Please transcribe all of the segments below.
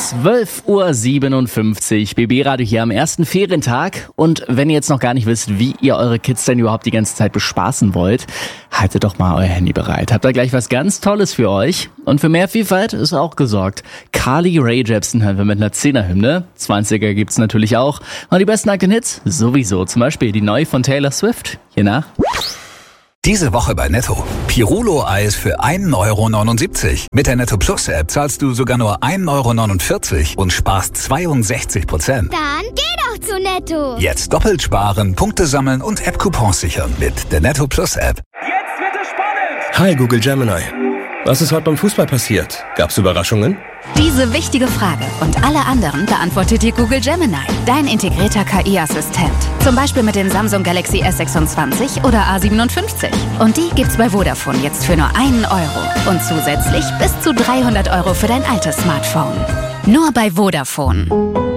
12:57 Uhr, BB-Radio hier am ersten Ferientag. Und wenn ihr jetzt noch gar nicht wisst, wie ihr eure Kids denn überhaupt die ganze Zeit bespaßen wollt, haltet doch mal euer Handy bereit. Habt da gleich was ganz Tolles für euch. Und für mehr Vielfalt ist auch gesorgt. Carly Rae Jepsen hören wir mit einer 10er-Hymne. 20er gibt's natürlich auch. Und die besten alten Hits sowieso. Zum Beispiel die neue von Taylor Swift. Hier nach. Diese Woche bei Netto. Pirulo-Eis für 1,79 €. Mit der Netto Plus App zahlst du sogar nur 1,49 € und sparst 62%. Dann geh doch zu Netto. Jetzt doppelt sparen, Punkte sammeln und App-Coupons sichern mit der Netto Plus App. Jetzt wird es spannend. Hi Google Gemini. Was ist heute beim Fußball passiert? Gab's Überraschungen? Diese wichtige Frage und alle anderen beantwortet dir Google Gemini, dein integrierter KI-Assistent. Zum Beispiel mit dem Samsung Galaxy S26 oder A57. Und die gibt's bei Vodafone jetzt für nur 1 € und zusätzlich bis zu 300 € für dein altes Smartphone. Nur bei Vodafone.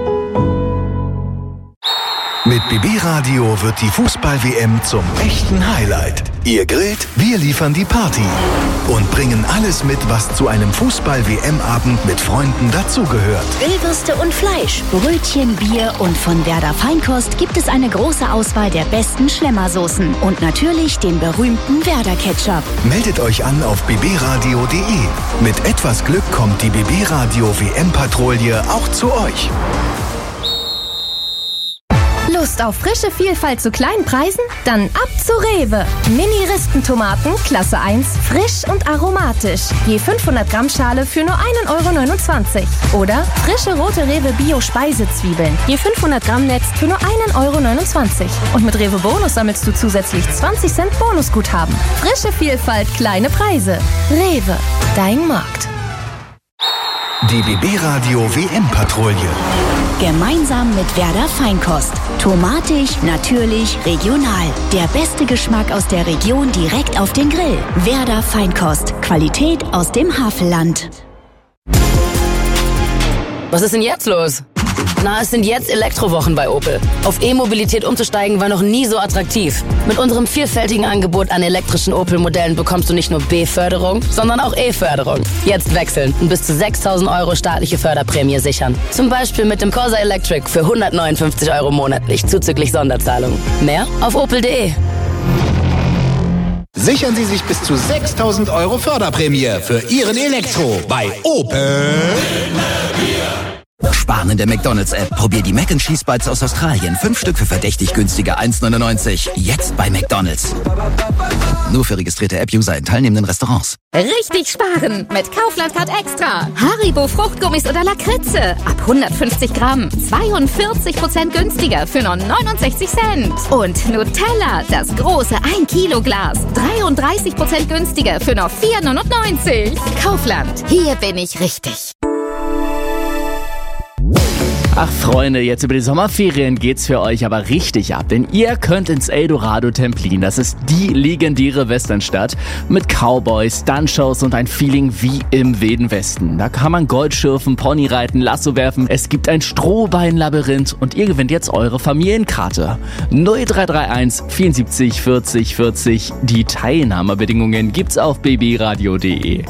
Mit BB Radio wird die Fußball-WM zum echten Highlight. Ihr grillt, wir liefern die Party und bringen alles mit, was zu einem Fußball-WM-Abend mit Freunden dazugehört. Grillwürste und Fleisch, Brötchen, Bier und von Werder Feinkost gibt es eine große Auswahl der besten Schlemmersoßen und natürlich den berühmten Werder Ketchup. Meldet euch an auf bbradio.de. Mit etwas Glück kommt die BB Radio WM-Patrouille auch zu euch. Lust auf frische Vielfalt zu kleinen Preisen? Dann ab zu Rewe. Mini-Ristentomaten, Klasse 1, frisch und aromatisch. Je 500 Gramm Schale für nur 1,29 €. Oder frische rote Rewe Bio-Speisezwiebeln. Je 500 Gramm Netz für nur 1,29 €. Und mit Rewe Bonus sammelst du zusätzlich 20 Cent Bonusguthaben. Frische Vielfalt, kleine Preise. Rewe, dein Markt. Die BB Radio WM-Patrouille. Gemeinsam mit Werder Feinkost. Tomatisch, natürlich, regional. Der beste Geschmack aus der Region direkt auf den Grill. Werder Feinkost. Qualität aus dem Havelland. Was ist denn jetzt los? Na, es sind jetzt Elektrowochen bei Opel. Auf E-Mobilität umzusteigen war noch nie so attraktiv. Mit unserem vielfältigen Angebot an elektrischen Opel-Modellen bekommst du nicht nur B-Förderung, sondern auch E-Förderung. Jetzt wechseln und bis zu 6.000 € staatliche Förderprämie sichern. Zum Beispiel mit dem Corsa Electric für 159 € monatlich, zuzüglich Sonderzahlungen. Mehr auf opel.de. Sichern Sie sich bis zu 6.000 € Förderprämie für Ihren Elektro bei Opel. Sparen in der McDonald's-App. Probier die Mac & Cheese Bites aus Australien. 5 Stück für verdächtig günstige 1,99. Jetzt bei McDonald's. Nur für registrierte App-User in teilnehmenden Restaurants. Richtig sparen mit Kaufland Card Extra. Haribo Fruchtgummis oder Lakritze. Ab 150 Gramm. 42% günstiger für nur 69 Cent. Und Nutella, das große 1 Kilo Glas. 33% günstiger für nur 4,99. Kaufland. Hier bin ich richtig. Ach Freunde, jetzt über die Sommerferien geht's für euch aber richtig ab, denn ihr könnt ins Eldorado Templin. Das ist die legendäre Westernstadt mit Cowboys, Stuntshows und ein Feeling wie im Wilden Westen. Da kann man Gold schürfen, Pony reiten, Lasso werfen, es gibt ein Strohballenlabyrinth und ihr gewinnt jetzt eure Familienkarte. 0331 74 40 40. Die Teilnahmebedingungen gibt's auf bbradio.de.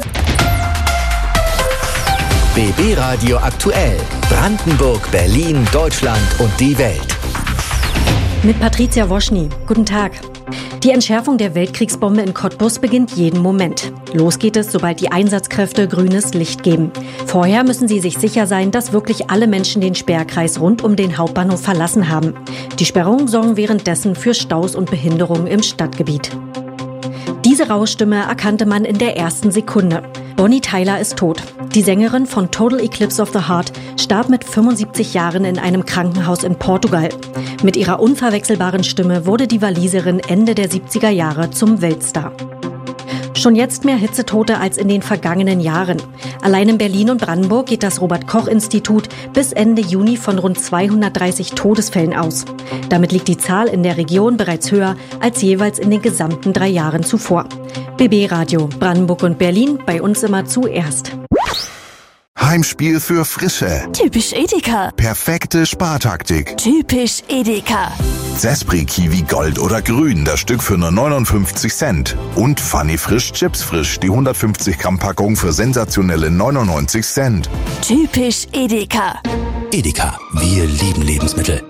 BB Radio aktuell. Brandenburg, Berlin, Deutschland und die Welt. Mit Patricia Woschny. Guten Tag. Die Entschärfung der Weltkriegsbombe in Cottbus beginnt jeden Moment. Los geht es, sobald die Einsatzkräfte grünes Licht geben. Vorher müssen sie sich sicher sein, dass wirklich alle Menschen den Sperrkreis rund um den Hauptbahnhof verlassen haben. Die Sperrungen sorgen währenddessen für Staus und Behinderungen im Stadtgebiet. Diese raue Stimme erkannte man in der ersten Sekunde. Bonnie Tyler ist tot. Die Sängerin von Total Eclipse of the Heart starb mit 75 Jahren in einem Krankenhaus in Portugal. Mit ihrer unverwechselbaren Stimme wurde die Waliserin Ende der 70er Jahre zum Weltstar. Schon jetzt mehr Hitzetote als in den vergangenen Jahren. Allein in Berlin und Brandenburg geht das Robert-Koch-Institut bis Ende Juni von rund 230 Todesfällen aus. Damit liegt die Zahl in der Region bereits höher als jeweils in den gesamten 3 Jahren zuvor. BB Radio, Brandenburg und Berlin, bei uns immer zuerst. Heimspiel für Frische. Typisch Edeka. Perfekte Spartaktik. Typisch Edeka. Zespri Kiwi Gold oder Grün, das Stück für nur 59 Cent. Und Funny Frisch Chips Frisch, die 150 Gramm Packung für sensationelle 99 Cent. Typisch Edeka. Edeka, wir lieben Lebensmittel.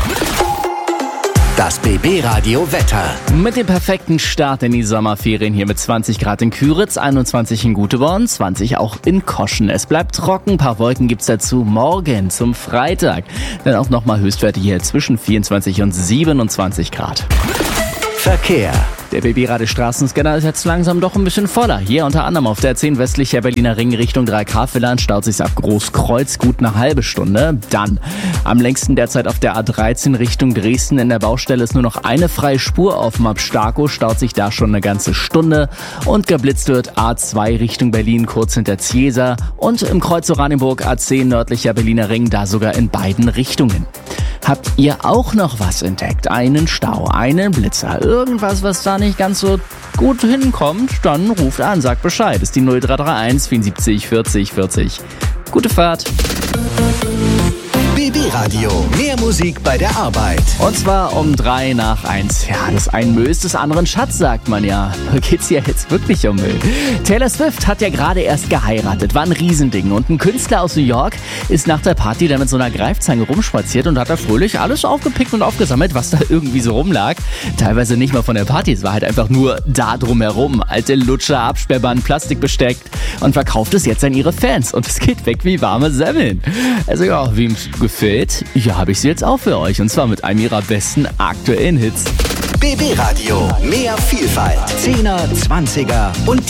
Das BB-Radio Wetter. Mit dem perfekten Start in die Sommerferien hier mit 20 Grad in Küritz, 21 in Guteborn, 20 auch in Koschen. Es bleibt trocken, ein paar Wolken gibt's dazu morgen zum Freitag. Dann auch nochmal Höchstwerte hier zwischen 24 und 27 Grad. Verkehr. Der BB-Radio Straßenscanner ist jetzt langsam doch ein bisschen voller. Hier unter anderem auf der 10 westlicher Berliner Ring Richtung 3K-Villern staut sich's ab Großkreuz gut eine halbe Stunde. Dann am längsten derzeit auf der A13 Richtung Dresden. In der Baustelle ist nur noch eine freie Spur auf dem ab Starkow, staut sich da schon eine ganze Stunde. Und geblitzt wird A2 Richtung Berlin kurz hinter Ziesa. Und im Kreuz Oranienburg A10 nördlicher Berliner Ring, da sogar in beiden Richtungen. Habt ihr auch noch was entdeckt? Einen Stau, einen Blitzer, irgendwas, was da nicht ganz so gut hinkommt? Dann ruft an, sagt Bescheid. Ist die 0331 74 40 40. Gute Fahrt. BB-Radio, mehr Musik bei der Arbeit. Und zwar um 3 nach 1. Ja, das ein Müll ist des anderen Schatz, sagt man ja. Da geht's ja jetzt wirklich um Müll. Taylor Swift hat ja gerade erst geheiratet, war ein Riesending. Und ein Künstler aus New York ist nach der Party da mit so einer Greifzange rumspaziert und hat da fröhlich alles aufgepickt und aufgesammelt, was da irgendwie so rumlag. Teilweise nicht mal von der Party, es war halt einfach nur da drumherum. Alte Lutscher, Absperrband, Plastik und verkauft es jetzt an ihre Fans. Und es geht weg wie warme Semmeln. Also ja, wem gefällt, ja, habe ich sie jetzt auch für euch. Und zwar mit einem ihrer besten aktuellen Hits. BB-Radio, mehr Vielfalt. 10er, 20er und